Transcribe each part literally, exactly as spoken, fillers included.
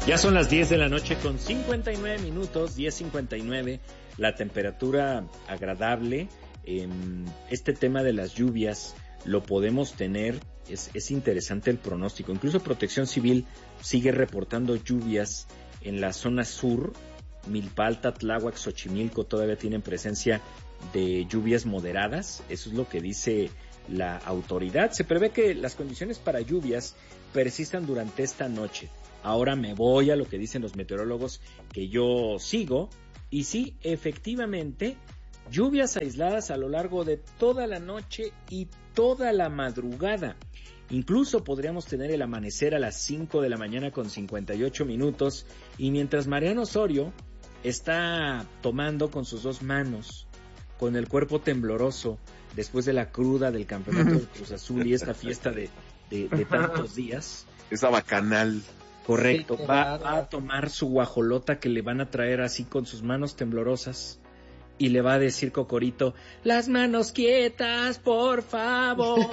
Ya son las diez de la noche con cincuenta y nueve minutos, diez cincuenta y nueve, la temperatura agradable. Eh, este tema de las lluvias lo podemos tener, es, es interesante el pronóstico. Incluso Protección Civil sigue reportando lluvias en la zona sur. Milpalta, Tláhuac, Xochimilco todavía tienen presencia de lluvias moderadas. Eso es lo que dice la autoridad. Se prevé que las condiciones para lluvias persistan durante esta noche. Ahora me voy a lo que dicen los meteorólogos que yo sigo. Y sí, efectivamente, lluvias aisladas a lo largo de toda la noche y toda la madrugada. Incluso podríamos tener el amanecer a las cinco de la mañana con cincuenta y ocho minutos. Y mientras Mariano Osorio está tomando con sus dos manos, con el cuerpo tembloroso, después de la cruda del campeonato del Cruz Azul y esta fiesta de, de, de tantos días. Esa bacanal. Correcto, sí, va, va a tomar su guajolota que le van a traer así con sus manos temblorosas y le va a decir Cocorito, las manos quietas, por favor.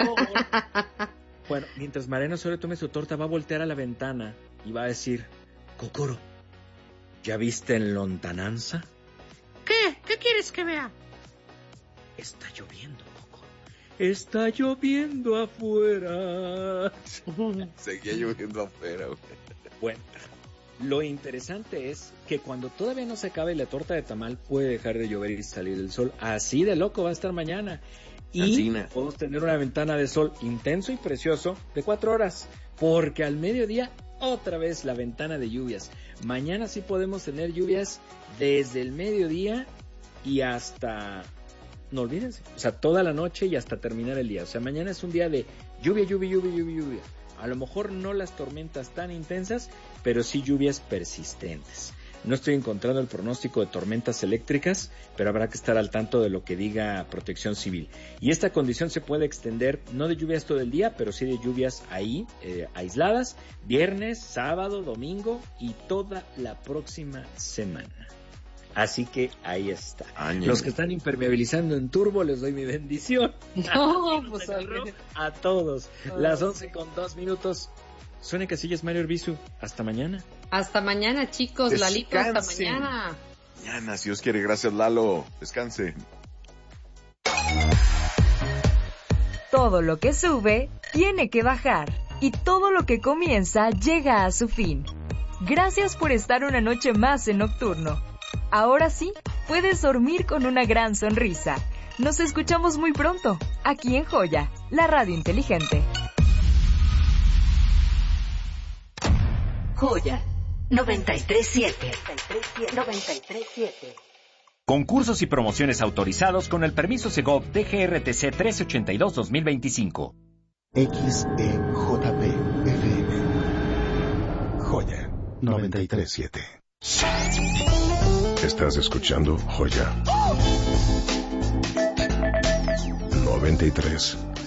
Bueno, mientras Mariano Osorio tome su torta, va a voltear a la ventana y va a decir, Cocoro, ¿ya viste en lontananza? ¿Qué? ¿Qué quieres que vea? Está lloviendo, Coco. Está lloviendo afuera. Seguía lloviendo afuera, güey. Bueno, lo interesante es que cuando todavía no se acabe la torta de tamal, puede dejar de llover y salir el sol. Así de loco va a estar mañana. Y Asina. Podemos tener una ventana de sol intenso y precioso de cuatro horas. Porque al mediodía, otra vez la ventana de lluvias. Mañana sí podemos tener lluvias desde el mediodía y hasta... No olvídense, o sea, toda la noche y hasta terminar el día. O sea, mañana es un día de lluvia, lluvia, lluvia, lluvia, lluvia. A lo mejor no las tormentas tan intensas, pero sí lluvias persistentes. No estoy encontrando el pronóstico de tormentas eléctricas, pero habrá que estar al tanto de lo que diga Protección Civil. Y esta condición se puede extender, no de lluvias todo el día, pero sí de lluvias ahí, eh, aisladas, viernes, sábado, domingo y toda la próxima semana. Así que ahí está. Año. Los que están impermeabilizando en turbo, les doy mi bendición. No, pues a todos. Las once con dos minutos. Sonia Casillas, Mario Arbizu. Hasta mañana. Hasta mañana, chicos. Descansen. Lalito, hasta mañana. Mañana, si Dios quiere. Gracias, Lalo. Descanse. Todo lo que sube, tiene que bajar. Y todo lo que comienza, llega a su fin. Gracias por estar una noche más en Nocturno. Ahora sí, puedes dormir con una gran sonrisa. Nos escuchamos muy pronto, aquí en Joya, la radio inteligente. Joya noventa y tres siete. noventa y tres siete. Concursos y promociones autorizados con el permiso Segov D G R T C trescientos ochenta y dos guión dos mil veinticinco. X E J P F M. Joya noventa y tres siete. Estás escuchando Joya noventa y tres